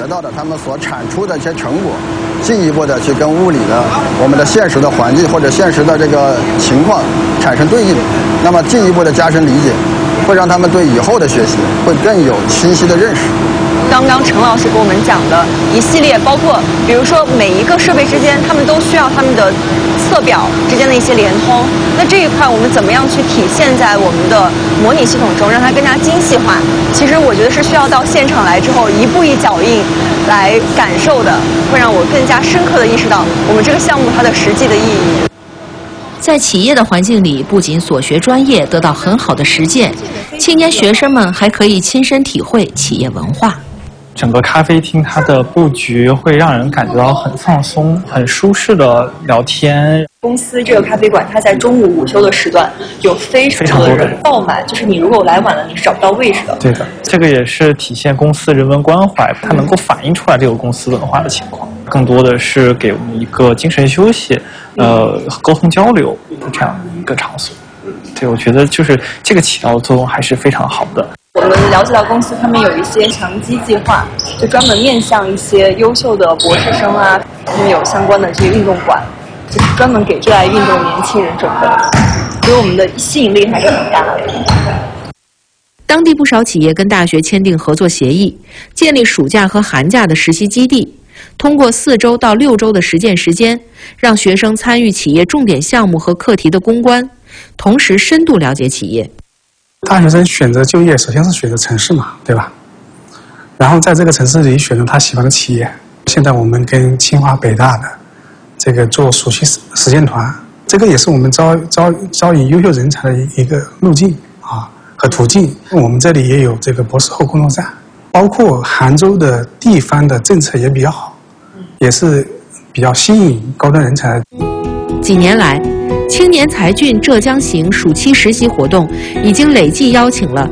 到的他们所产出的一些成果，进一步的去跟物理的我们的现实的环境或者现实的这个情况产生对应，那么进一步的加深理解，会让他们对以后的学习会更有清晰的认识。 刚刚陈老师给我们讲的一系列，包括比如说每一个设备之间，他们都需要他们的测表之间的一些连通。那这一块我们怎么样去体现在我们的模拟系统中，让它更加精细化？其实我觉得是需要到现场来之后，一步一脚印来感受的，会让我更加深刻的意识到我们这个项目它的实际的意义。 在企业的环境里，不仅所学专业得到很好的实践，青年学生们还可以亲身体会企业文化。 整个咖啡厅它的布局会让人感觉到很放松、很舒适的聊天。 公司这个咖啡馆，它在中午午休的时段有非常多的人爆满，就是你如果来晚了，你是找不到位置的。 对的，这个也是体现公司人文关怀，它能够反映出来这个公司文化的情况。更多的是给我们一个精神休息、沟通交流的这样一个场所。对，我觉得就是这个起到的作用还是非常好的。 我们了解到公司他们有一些强基计划，就专门面向一些优秀的博士生啊，他们有相关的这些运动馆，就是专门给热爱运动的年轻人准备，所以我们的吸引力还是很大的。 当地不少企业跟大学签订合作协议，建立暑假和寒假的实习基地，通过4周到6周的实践时间，让学生参与企业重点项目和课题的攻关，同时深度了解企业。 大学生选择就业，首先是选择城市嘛，对吧？然后在这个城市里选择他喜欢的企业。现在我们跟清华、北大的这个做暑期实践团，这个也是我们招引优秀人才的一个路径啊和途径。我们这里也有这个博士后工作站，包括杭州的地方的政策也比较好，也是比较吸引高端人才。 几年来，青年才俊浙江行暑期实习活动已经累计邀请了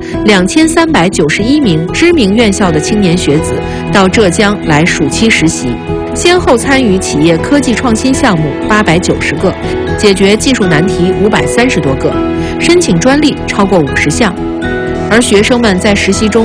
2391名知名院校的青年学子到浙江来暑期实习，先后参与企业科技创新项目890个，解决技术难题530多个，申请专利超过50项。而学生们在实习中